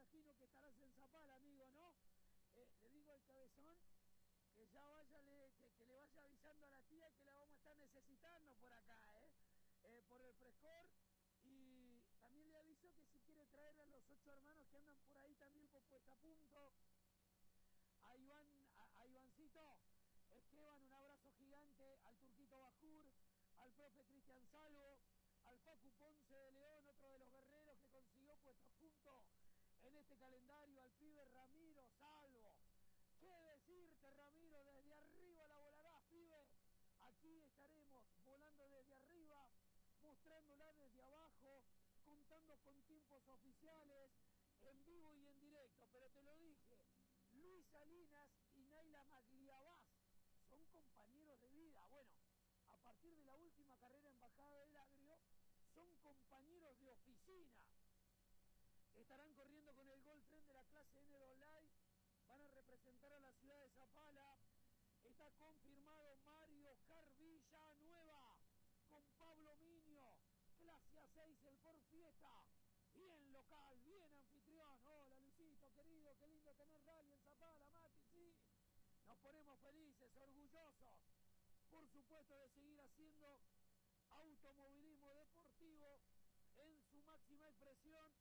imagino que estarás en Zapala, amigo, ¿no? Le digo al cabezón que ya vaya, que le vaya avisando a la tía que la vamos a estar necesitando por acá, por el frescor. Y también le aviso que si quiere traer a los 8 hermanos que andan por ahí también por Puesta a Punto, a Ivancito Esteban, un abrazo gigante, al Turquito Bajur, al profe Cristian Salvo, al Facu Ponce de León, otro de los guerreros que consiguió Puesta a Punto en este calendario, al pibe Ramiro Salvo. ¿Qué decirte, Ramiro? Desde arriba la volarás, pibe. Aquí estaremos volando desde arriba, mostrándola desde abajo, contando con tiempos oficiales, en vivo y en directo. Pero te lo dije, Luis Salinas y Naila Magliabás son compañeros de vida. Bueno, a partir de la última carrera en Bajada del Agrio, son compañeros de oficina. Estarán corriendo con el Gol Tren de la clase N2 Live, van a representar a la ciudad de Zapala. Está confirmado Mario Oscar Villanueva con Pablo Miño, clase A6, el Ford Fiesta, bien local, bien anfitrión. Hola Luisito, querido, qué lindo tener rally en Zapala, Mati, sí. Nos ponemos felices, orgullosos, por supuesto, de seguir haciendo automovilismo deportivo en su máxima expresión.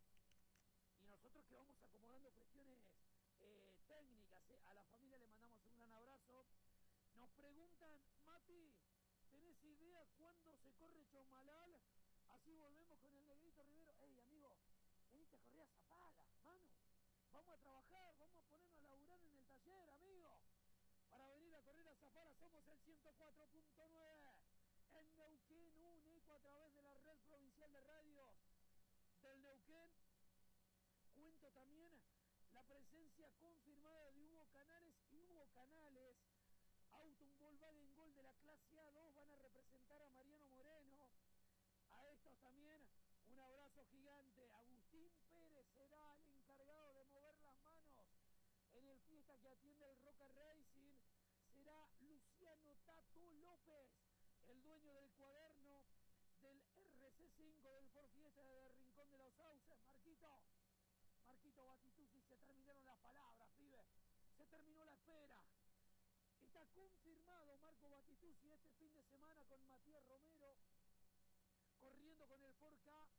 Y nosotros que vamos acomodando cuestiones técnicas, a la familia le mandamos un gran abrazo. Nos preguntan, Mati, ¿tenés idea cuándo se corre Chomalal? Así volvemos con el Negrito Rivero. Ey, amigo, veniste a correr a Zapala, mano. Vamos a trabajar, vamos a ponernos a laburar en el taller, amigo. Para venir a correr a Zapala somos el 104.9. En Neuquén, un eco a través de la red provincial de radios del Neuquén. Cuento también la presencia confirmada de Hugo Canales y Hugo Canales. Auto, un Volkswagen Gol de la clase A2, van a representar a Mariano Moreno. A estos también un abrazo gigante. Agustín Pérez será el encargado de mover las manos en el fiesta que atiende el Roca Racing. Será Luciano Tato López, el dueño del cuaderno del RC5 del Ford Fiesta de Rincón de los Sauces. Marquito Batitusi, se terminaron las palabras, pibe. Se terminó la espera. Está confirmado Marco Batitusi este fin de semana con Matías Romero, corriendo con el Ford K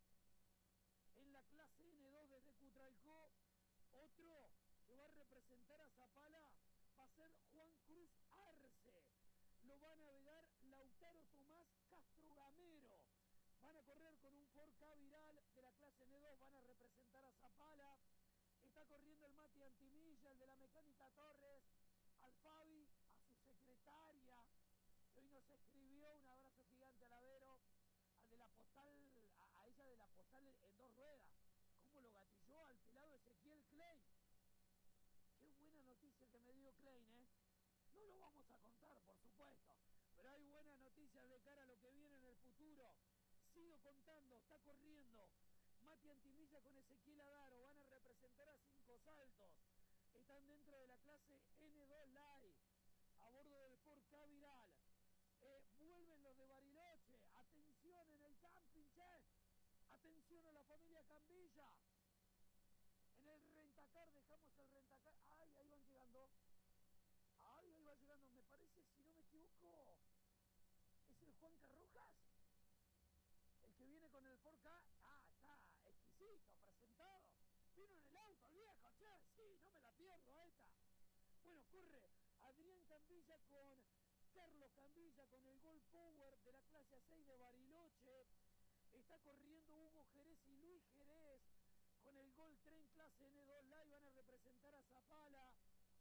en la clase N2 desde Cutralcó. Otro que va a representar a Zapala va a ser Juan Cruz Arce. Lo va a navegar Lautaro Tomás Castro Gamero. Van a correr con un Ford K Viral de la clase N2, van a representar a Zapala. Está corriendo el Mati Antimilla, el de la Mecánica Torres, al Fabi, a su secretaria, que hoy nos escribió, un abrazo gigante al Avero, al de la postal, a ella de la postal en 2 ruedas. ¿Cómo lo gatilló al pelado Ezequiel Klein? Qué buena noticia que me dio Klein, ¿eh? No lo vamos a contar, por supuesto, pero hay buenas noticias de cara a lo que viene en el futuro. Sigo contando, está corriendo Mati Antimilla con Ezequiel Adaro, van a representar a 5 Saltos. Están dentro de la clase N2 Live, a bordo del Ford K Viral. Vuelven los de Bariloche, atención en el camping, che. Atención a la familia Cambilla. En el rentacar, dejamos el rentacar. Ay, ahí van llegando. Ay, ahí va llegando, me parece, si no me equivoco, ¿es el Juan Carrojas? El que viene con el Ford K. Ah, está exquisito, presentado. Vino en el auto, el viejo, che, sí, no me la pierdo esta. Bueno, corre Adrián Cambilla con Carlos Cambilla con el Gol Power de la clase A6 de Bariloche. Está corriendo Hugo Jerez y Luis Jerez con el Gol Tren clase N2 Live, van a representar a Zapala.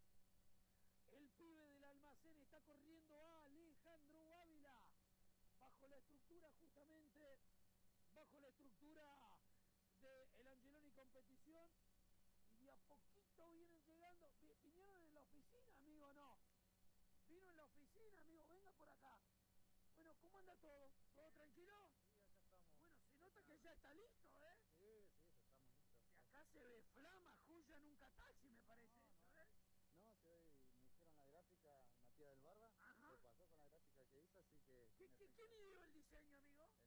El pibe del almacén está corriendo a Alejandro Ávila, bajo la estructura justamente, bajo la estructura de el Angeloni Competición. Y de a poquito vienen llegando. ¿Vinieron en la oficina, amigo, no? ¿Vino en la oficina, amigo? Venga por acá. Bueno, ¿cómo anda todo? ¿Todo tranquilo? Sí, acá estamos. Bueno, se nota que ya está listo, ¿eh? Sí, estamos listos. Y acá se ve flama, joya, nunca taxi, me parece eso, ¿eh? No, si hoy me hicieron la gráfica Matías del Barba, Ajá. se pasó con la gráfica que hizo, así que... ¿Quién ideó el diseño, amigo?